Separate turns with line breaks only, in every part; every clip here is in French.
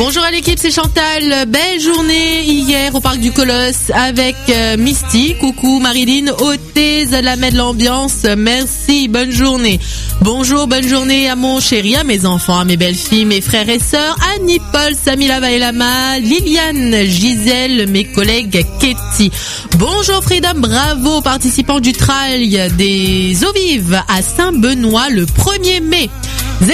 Bonjour à l'équipe, c'est Chantal. Belle journée hier au Parc du Colosse avec Misty. Coucou Marilyn, hôtesse, la met de l'ambiance. Merci, bonne journée. Bonjour, bonne journée à mon chéri, à mes enfants, à mes belles-filles, mes frères et sœurs, Annie, Paul, Samila, Vaelama, Liliane, Gisèle, mes collègues Ketty. Bonjour Freedom, bravo aux participants du trail des eaux vives à Saint-Benoît le 1er mai. 02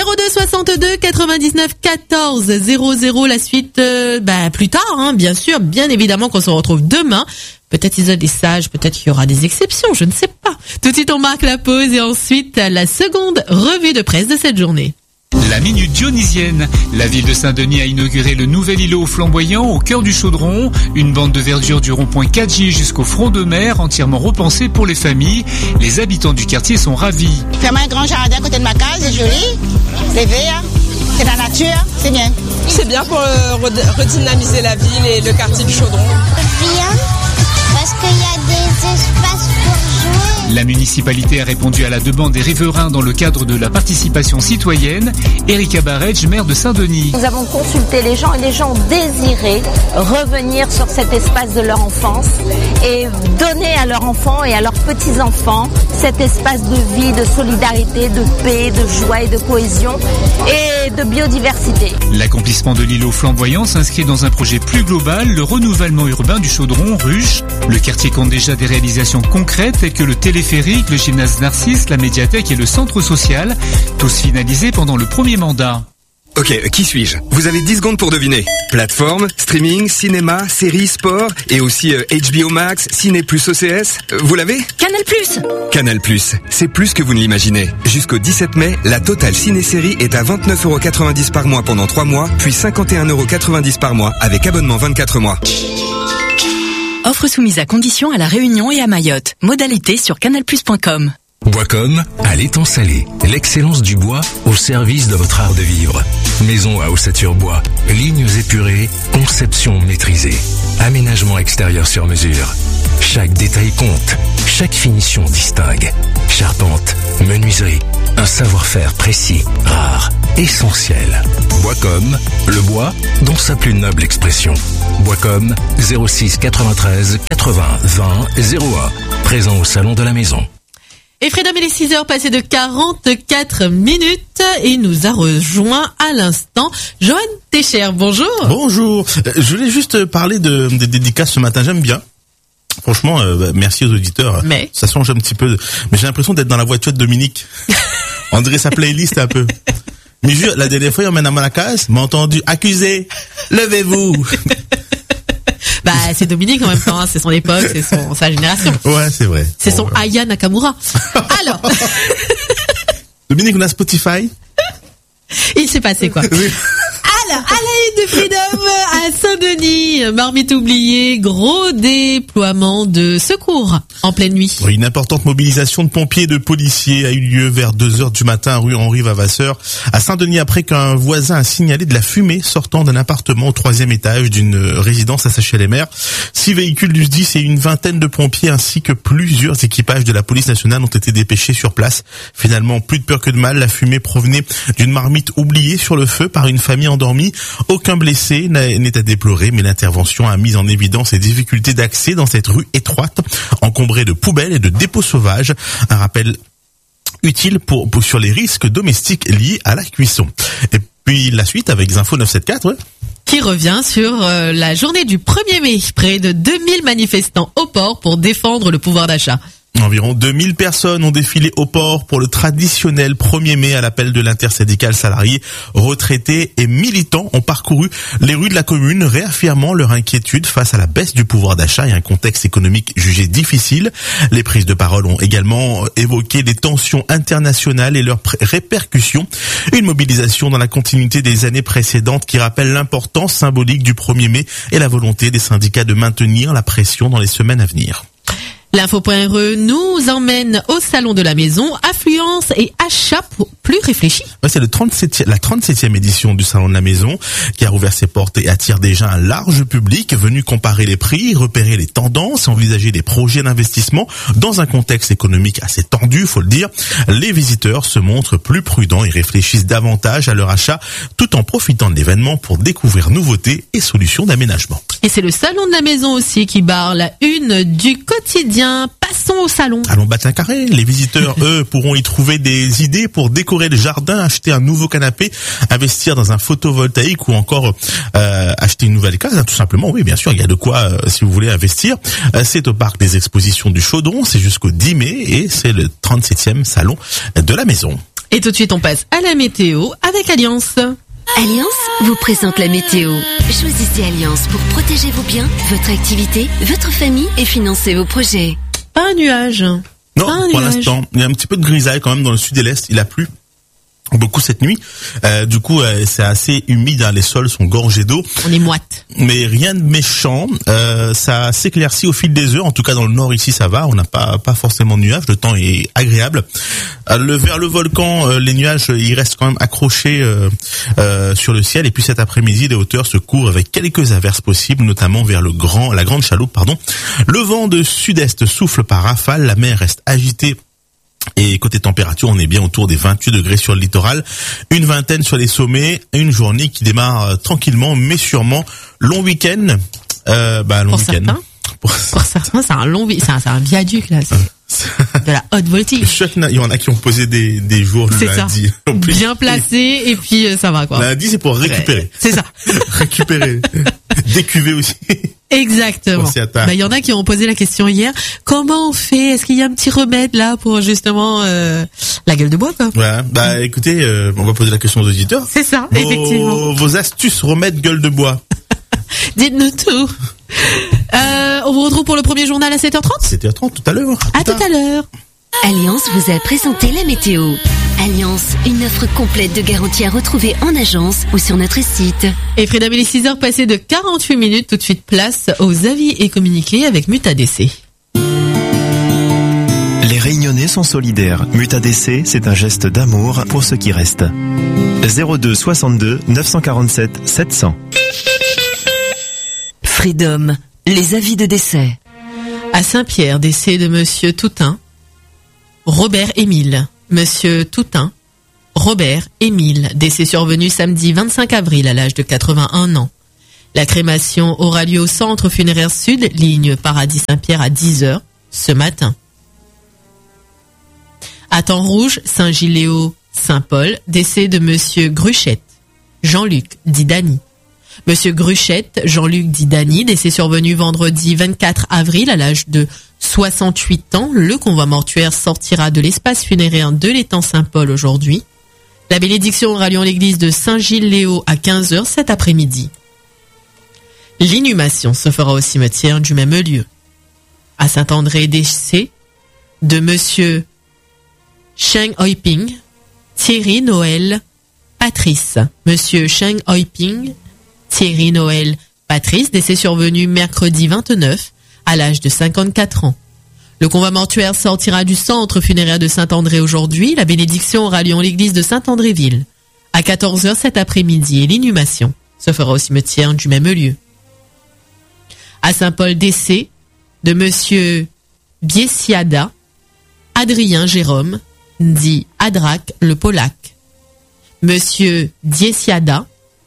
62 99 14 00, la suite plus tard, bien sûr, bien évidemment qu'on se retrouve demain. Peut-être ils ont des sages, peut-être qu'il y aura des exceptions, je ne sais pas. Tout de suite on marque la pause et ensuite la seconde revue de presse de cette journée.
La Minute Dionysienne. La ville de Saint-Denis a inauguré le nouvel îlot flamboyant au cœur du Chaudron. Une bande de verdure du rond-point 4J jusqu'au front de mer, entièrement repensée pour les familles. Les habitants du quartier sont ravis.
Vraiment un grand jardin à côté de ma case, c'est joli. C'est vert, c'est la nature, c'est bien.
C'est bien pour redynamiser la ville et le quartier du Chaudron.
Bien, parce qu'il y a des espaces pour jouer.
La municipalité a répondu à la demande des riverains dans le cadre de la participation citoyenne. Erika Barretch, maire de Saint-Denis.
Nous avons consulté les gens et les gens désiraient revenir sur cet espace de leur enfance et donner à leurs enfants et à leurs petits-enfants cet espace de vie, de solidarité, de paix, de joie et de cohésion et de biodiversité.
L'accomplissement de l'îlot flamboyant s'inscrit dans un projet plus global, le renouvellement urbain du Chaudron, Ruche. Le quartier compte déjà des réalisations concrètes telles que le téléphérique, le gymnase Narcisse, la médiathèque et le centre social, tous finalisés pendant le premier mandat.
Ok, qui suis-je? Vous avez 10 secondes pour deviner. Plateforme, streaming, cinéma, séries, sport et aussi HBO Max, Ciné Plus OCS. Vous l'avez?
Canal Plus.
Canal Plus, c'est plus que vous ne l'imaginez. Jusqu'au 17 mai, la totale ciné-série est à 29,90€ par mois pendant 3 mois, puis 51,90€ par mois avec abonnement 24 mois.
Offre soumise à condition à La Réunion et à Mayotte. Modalité sur canalplus.com.
Boiscom à l'étang salé. L'excellence du bois au service de votre art de vivre. Maison à ossature bois, lignes épurées, conception maîtrisée. Aménagement extérieur sur mesure. Chaque détail compte, chaque finition distingue. Charpente, menuiserie, un savoir-faire précis, rare, essentiel. Boiscom, le bois dans sa plus noble expression. Boiscom 06 93 80 20 01. Présent au salon de la maison.
Et Freedom, il est 6h passé de 44 minutes et il nous a rejoint à l'instant Johan Técher. Bonjour.
Bonjour. Je voulais juste parler des dédicaces ce matin. J'aime bien. Franchement, merci aux auditeurs.
Mais
ça change un petit peu. Mais j'ai l'impression d'être dans la voiture de Dominique. On dirait sa playlist un peu. Mais jure, la dernière fois, il emmène à Malacas, m'a entendu accusé. Levez-vous.
C'est Dominique en même temps, c'est son époque, c'est sa génération.
Ouais, c'est vrai.
C'est son Aya Nakamura. Alors.
Dominique, on a Spotify?
Il s'est passé quoi?
Oui.
Alors, à la une de Freedom à Saint-Denis, marmite oubliée, gros déploiement de secours en pleine nuit.
Oui, une importante mobilisation de pompiers et de policiers a eu lieu vers 2h du matin rue Henri Vavasseur à Saint-Denis après qu'un voisin a signalé de la fumée sortant d'un appartement au 3e étage d'une résidence à Sachet-les-Mers. 6 véhicules du SDIS et une vingtaine de pompiers ainsi que plusieurs équipages de la police nationale ont été dépêchés sur place. Finalement, plus de peur que de mal, la fumée provenait d'une marmite oubliée sur le feu par une famille endormie. Aucun blessé n'est à déplorer, mais l'intervention a mis en évidence les difficultés d'accès dans cette rue étroite, encombrée de poubelles et de dépôts sauvages. Un rappel utile sur les risques domestiques liés à la cuisson. Et puis la suite avec Zinfo 974.
Qui revient sur la journée du 1er mai. Près de 2000 manifestants au port pour défendre le pouvoir d'achat.
Environ 2000 personnes ont défilé au port pour le traditionnel 1er mai à l'appel de l'intersyndicale salariés, retraités et militants ont parcouru les rues de la commune, réaffirmant leur inquiétude face à la baisse du pouvoir d'achat et un contexte économique jugé difficile. Les prises de parole ont également évoqué les tensions internationales et leurs répercussions. Une mobilisation dans la continuité des années précédentes qui rappelle l'importance symbolique du 1er mai et la volonté des syndicats de maintenir la pression dans les semaines à venir.
L'info.re nous emmène au salon de la maison, affluence et achat plus réfléchis.
Ouais, c'est la 37e édition du salon de la maison qui a rouvert ses portes et attire déjà un large public venu comparer les prix, repérer les tendances, envisager des projets d'investissement dans un contexte économique assez tendu, faut le dire. Les visiteurs se montrent plus prudents et réfléchissent davantage à leur achat tout en profitant de l'événement pour découvrir nouveautés et solutions d'aménagement.
Et c'est le salon de la maison aussi qui barre la une du quotidien. Passons au salon.
Allons battre un carré. Les visiteurs, eux, pourront y trouver des idées pour décorer le jardin, acheter un nouveau canapé, investir dans un photovoltaïque ou encore acheter une nouvelle case. Tout simplement, oui, bien sûr, il y a de quoi si vous voulez investir. C'est au parc des expositions du Chaudron, c'est jusqu'au 10 mai et c'est le 37e salon de la maison.
Et tout de suite, on passe à la météo avec Alliance.
Alliance vous présente la météo. Choisissez Alliance pour protéger vos biens, votre activité, votre famille et financer vos projets.
Pas un nuage.
Non, pour l'instant. Il y a un petit peu de grisaille quand même dans le sud et l'est. Il a plu beaucoup cette nuit. Du coup, c'est assez humide. Hein, les sols sont gorgés d'eau.
On est moite.
Mais rien de méchant. Ça s'éclaircit au fil des heures. En tout cas, dans le nord ici, ça va. On n'a pas forcément de nuages. Le temps est agréable. Vers le volcan, les nuages, ils restent quand même accrochés sur le ciel. Et puis cet après-midi, les hauteurs se couvrent avec quelques averses possibles, notamment vers la Grande Chaloupe. Le vent de sud-est souffle par rafale. La mer reste agitée. Et côté température, on est bien autour des 28 degrés sur le littoral, une vingtaine sur les sommets, une journée qui démarre tranquillement, mais sûrement. Long week-end. Long week-end.
Pour certains, c'est un long c'est un viaduc là. C'est de la haute voltige.
Il y en a qui ont posé des jours le lundi.
Bien placé et puis ça va quoi.
Lundi, c'est pour récupérer.
Ouais, c'est ça.
Récupérer. Décuver aussi.
Exactement. Il y en a qui ont posé la question hier. Comment on fait? Est-ce qu'il y a un petit remède là pour justement la gueule de bois quoi?
Ouais. Écoutez, on va poser la question aux auditeurs.
C'est ça, effectivement.
Vos astuces remèdes gueule de bois.
Dites-nous tout. On vous retrouve pour le premier journal à 7h30.
7h30 tout à l'heure.
À tout à l'heure.
Alliance vous a présenté la météo. Alliance, une offre complète de garantie à retrouver en agence ou sur notre site.
Et Frida, il est 6h passées de 48 minutes. Tout de suite, place aux avis et communiqués avec MutADC.
Les Réunionnais sont solidaires. MutADC, c'est un geste d'amour pour ceux qui restent. 02 62 947 700.
Freedom, les avis de décès.
À Saint-Pierre, décès de Monsieur Toutain, Robert Émile. Monsieur Toutain, Robert Émile, décès survenu samedi 25 avril à l'âge de 81 ans. La crémation aura lieu au centre funéraire sud, ligne Paradis Saint-Pierre à 10h ce matin. À Temps-Rouge, Saint-Gilléo, Saint-Paul, décès de Monsieur Gruchette, Jean-Luc Didani. Monsieur Gruchette, Jean-Luc Didani, décès survenu vendredi 24 avril à l'âge de 68 ans. Le convoi mortuaire sortira de l'espace funéraire de l'étang Saint-Paul aujourd'hui. La bénédiction aura lieu en l'église de Saint-Gilles-Léo à 15h cet après-midi. L'inhumation se fera au cimetière du même lieu. À Saint-André, décès de Monsieur Cheng Hoiping, Thierry Noël Patrice. Monsieur Cheng Hoiping, Thierry Noël Patrice, décès survenu mercredi 29 à l'âge de 54 ans. Le convoi mortuaire sortira du centre funéraire de Saint-André aujourd'hui. La bénédiction aura lieu en l'église de Saint-Andréville à 14h cet après-midi et l'inhumation se fera au cimetière du même lieu. À Saint-Paul, décès de Monsieur Biesiada Adrien Jérôme, dit Adrac le Polac. Monsieur Biesiada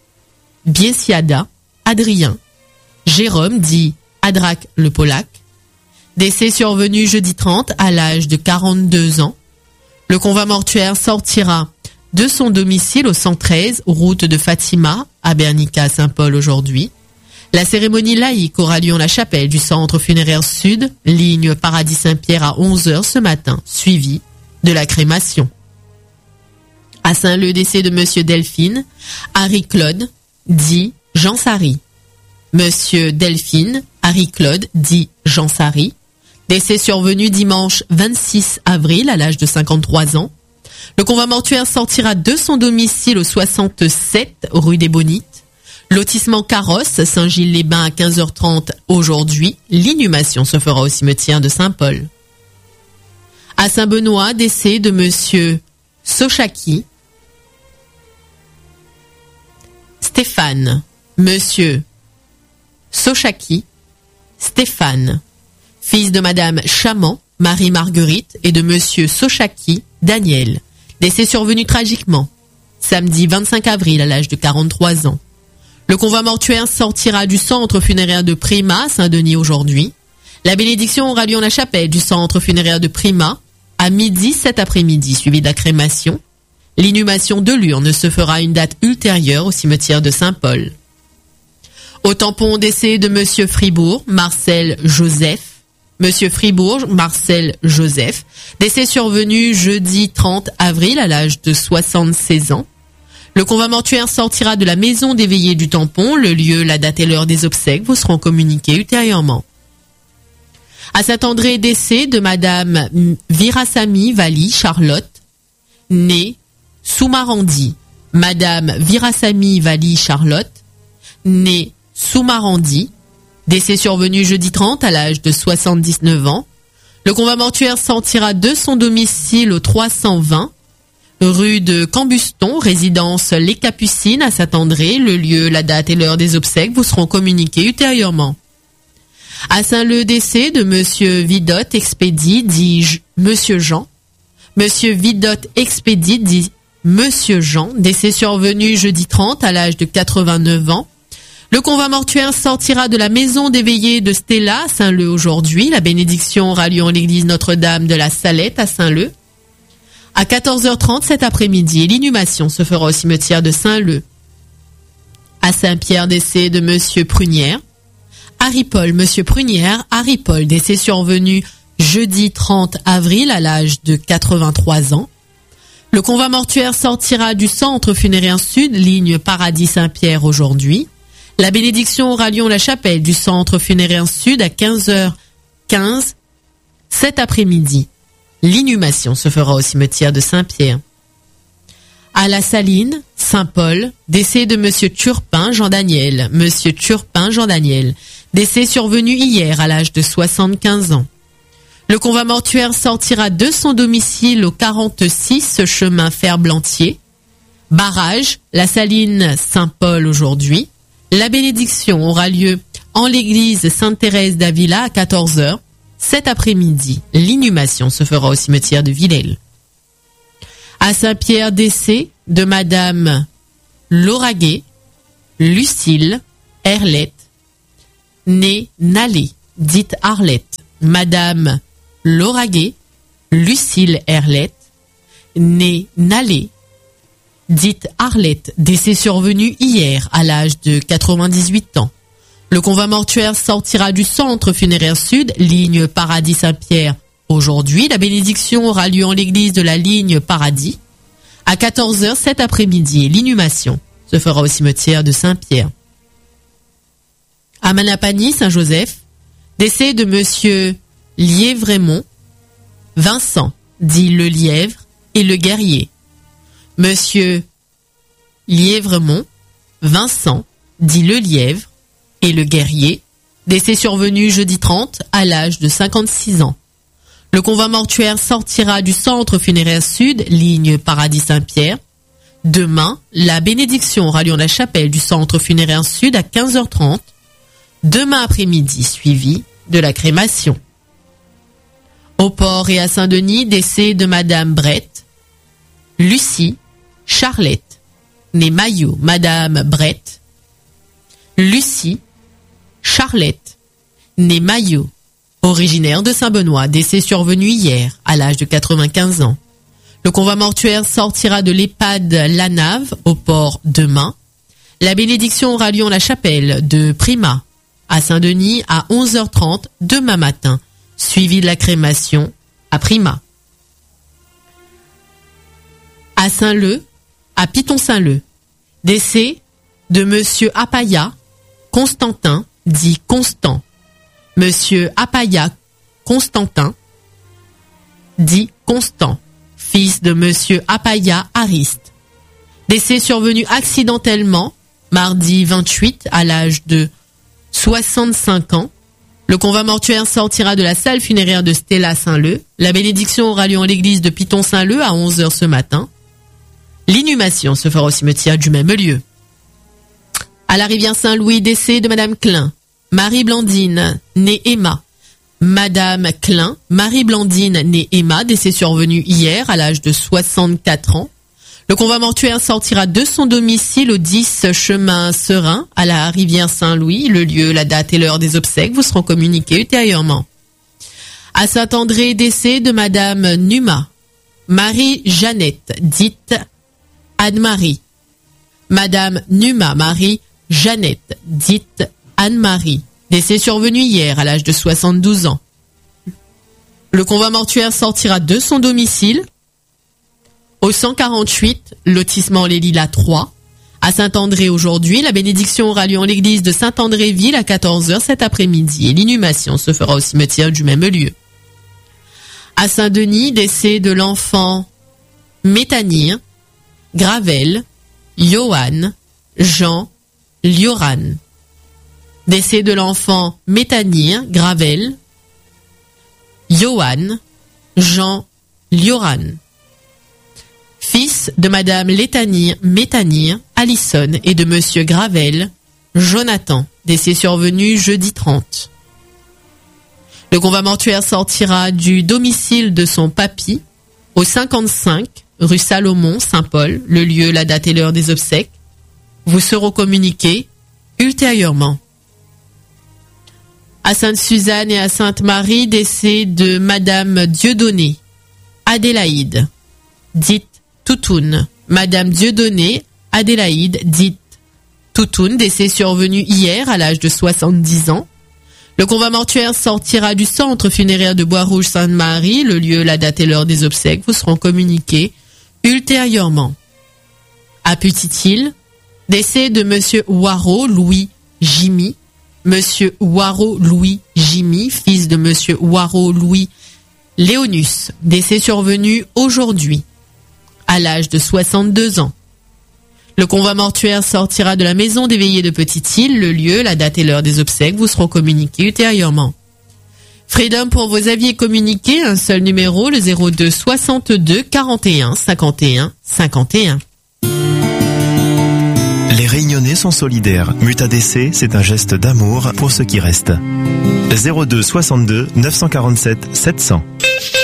Adrien Jérôme, dit Adrac le Polac, décès survenu jeudi 30 à l'âge de 42 ans. Le convoi mortuaire sortira de son domicile au 113, route de Fatima, à Bernica, Saint-Paul aujourd'hui. La cérémonie laïque aura lieu en la chapelle du centre funéraire sud, ligne Paradis Saint-Pierre à 11h ce matin, suivi de la crémation. À Saint-Leu, décès de Monsieur Delphine, Harry-Claude, dit Jean Sari. Monsieur Delphine, Harry-Claude, dit Jean Sari. Décès survenu dimanche 26 avril à l'âge de 53 ans. Le convoi mortuaire sortira de son domicile au 67 rue des Bonites. Lotissement Carrosse, Saint-Gilles-les-Bains à 15h30 aujourd'hui. L'inhumation se fera au cimetière de Saint-Paul. À Saint-Benoît, décès de monsieur Sochaki. Stéphane, monsieur Sochaki, Stéphane, fils de madame Chamant, Marie-Marguerite, et de monsieur Sochaki, Daniel. Décès survenu tragiquement, samedi 25 avril à l'âge de 43 ans. Le convoi mortuaire sortira du centre funéraire de Prima, Saint-Denis aujourd'hui. La bénédiction aura lieu en la chapelle du centre funéraire de Prima à midi cet après-midi, suivi de la crémation. L'inhumation de l'urne se fera à une date ultérieure au cimetière de Saint-Paul. Au tampon, décès de monsieur Fribourg, Marcel Joseph. Monsieur Fribourg, Marcel Joseph. Décès survenu jeudi 30 avril à l'âge de 76 ans. Le convoi mortuaire sortira de la maison des veillées du tampon. Le lieu, la date et l'heure des obsèques vous seront communiqués ultérieurement. À Saint-André, décès de madame Virasamy Vali Charlotte, née Soumarandi. Madame Virasamy Vali Charlotte, née Soumarandi, décès survenu jeudi 30 à l'âge de 79 ans. Le convoi mortuaire sortira de son domicile au 320 rue de Cambuston, résidence Les Capucines à Saint-André. Le lieu, la date et l'heure des obsèques vous seront communiqués ultérieurement. À Saint-Leu, décès de monsieur Vidotte Expédie, dit monsieur Jean. Monsieur Vidotte Expédie, dit monsieur Jean, décès survenu jeudi 30 à l'âge de 89 ans. Le convoi mortuaire sortira de la maison des veillées de Stella à Saint-Leu aujourd'hui. La bénédiction aura lieu en l'église Notre-Dame de la Salette à Saint-Leu à 14h30 cet après-midi. L'inhumation se fera au cimetière de Saint-Leu. À Saint-Pierre, décès de monsieur Prunière. Harry Paul, monsieur Prunière, Harry Paul, décès survenu jeudi 30 avril à l'âge de 83 ans. Le convoi mortuaire sortira du centre funéraire sud, ligne Paradis Saint-Pierre aujourd'hui. La bénédiction aura lieu en la chapelle du centre funéraire sud à 15h15 cet après-midi. L'inhumation se fera au cimetière de Saint-Pierre. À La Saline, Saint-Paul, décès de monsieur Turpin Jean-Daniel. Monsieur Turpin Jean-Daniel, décès survenu hier à l'âge de 75 ans. Le convoi mortuaire sortira de son domicile au 46 chemin Ferblantier. Barrage, La Saline, Saint-Paul aujourd'hui. La bénédiction aura lieu en l'église Sainte-Thérèse d'Avila à 14h. Cet après-midi, l'inhumation se fera au cimetière de Villèle. À Saint-Pierre, décès de madame Lauraguet, Lucille, Herlette, née Nalé, dite Arlette. Madame Lauraguet, Lucille Herlette, née Nalé, dite Arlette, décès survenu hier à l'âge de 98 ans. Le convoi mortuaire sortira du centre funéraire sud, ligne Paradis Saint-Pierre. Aujourd'hui, la bénédiction aura lieu en l'église de la ligne Paradis à 14h cet après-midi et l'inhumation se fera au cimetière de Saint-Pierre. À Manapani, Saint-Joseph, décès de monsieur Lièvremont, Vincent, dit le Lièvre et le Guerrier. Monsieur Lièvremont, Vincent, dit le Lièvre et le Guerrier, décès survenu jeudi 30 à l'âge de 56 ans. Le convoi mortuaire sortira du centre funéraire sud, ligne Paradis Saint-Pierre. Demain, la bénédiction aura lieu en la chapelle du centre funéraire sud à 15h30. Demain après-midi, suivi de la crémation. Au Port et à Saint-Denis, décès de madame Brett, Lucie, Charlette, née Maillot, madame Brett, Lucie, Charlette, née Maillot, originaire de Saint-Benoît, décès survenu hier à l'âge de 95 ans. Le convoi mortuaire sortira de l'EHPAD La Nave au Port demain. La bénédiction aura lieu en la chapelle de Prima à Saint-Denis à 11h30 demain matin, suivi de la crémation à Prima. À Saint-Leu, à Piton-Saint-Leu, décès de monsieur Apaya Constantin, dit Constant. Monsieur Apaya Constantin, dit Constant, fils de monsieur Apaya Ariste. Décès survenu accidentellement mardi 28, à l'âge de 65 ans. Le convoi mortuaire sortira de la salle funéraire de Stella Saint-Leu. La bénédiction aura lieu en l'église de Piton-Saint-Leu à 11h ce matin. L'inhumation se fera au cimetière du même lieu. À la rivière Saint-Louis, décès de Madame Klein, Marie Blandine, née Emma. Madame Klein, Marie Blandine, née Emma, décès survenu hier à l'âge de 64 ans. Le convoi mortuaire sortira de son domicile au 10 chemin Serein à la rivière Saint-Louis. Le lieu, la date et l'heure des obsèques vous seront communiqués ultérieurement. À Saint-André, décès de Madame Numa, Marie-Jeannette, dite Anne-Marie. Madame Numa, Marie-Jeannette, dite Anne-Marie, décès survenu hier à l'âge de 72 ans. Le convoi mortuaire sortira de son domicile au 148, lotissement Les Lilas 3, à Saint-André aujourd'hui. La bénédiction aura lieu en l'église de Saint-André-Ville à 14h cet après-midi et l'inhumation se fera au cimetière du même lieu. À Saint-Denis, décès de l'enfant Métanir, Gravel, Johan, Jean, Lioran. Décès de l'enfant Métanir, Gravel, Johan, Jean, Lioran. Fils de Madame Létanir, Métanir, Alison et de Monsieur Gravel, Jonathan, décès survenu jeudi 30. Le convoi mortuaire sortira du domicile de son papy au 55 rue Salomon, Saint-Paul. Le lieu, la date et l'heure des obsèques vous seront communiqués ultérieurement. À Sainte-Suzanne et à Sainte-Marie, décès de Madame Dieudonné, Adélaïde, dite Toutoun. Madame Dieudonné, Adélaïde, dite Toutoun, décès survenu hier à l'âge de 70 ans. Le convoi mortuaire sortira du centre funéraire de Bois-Rouge Sainte-Marie. Le lieu, la date et l'heure des obsèques vous seront communiqués ultérieurement. À Petit-Île, décès de Monsieur Waro Louis Jimmy. Monsieur Waro Louis Jimmy, fils de Monsieur Waro Louis Léonus, décès survenu aujourd'hui à l'âge de 62 ans. Le convoi mortuaire sortira de la maison des veillées de Petite-Île. Le lieu, la date et l'heure des obsèques vous seront communiqués ultérieurement. Freedom pour vos avis et communiquer, un seul numéro, le 02 62 41 51 51.
Les Réunionnais sont solidaires. Mutadc, c'est un geste d'amour pour ceux qui restent. 02 62 947 700.